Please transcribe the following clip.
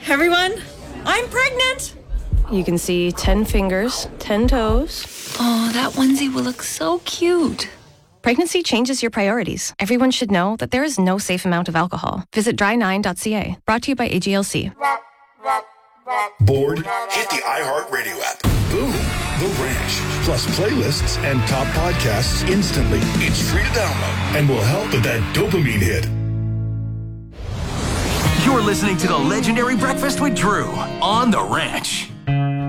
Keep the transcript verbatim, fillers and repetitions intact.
Everyone, I'm pregnant. You can see ten fingers, ten toes. Oh, that onesie will look so cute. Pregnancy changes your priorities. Everyone should know that there is no safe amount of alcohol. Visit dry nine dot c a. Brought to you by A G L C. Bored? Hit the iHeartRadio app. Boom. The Ranch. Plus playlists and top podcasts instantly. It's free to download and will help with that dopamine hit. You're listening to the legendary Breakfast with Drew on The Ranch.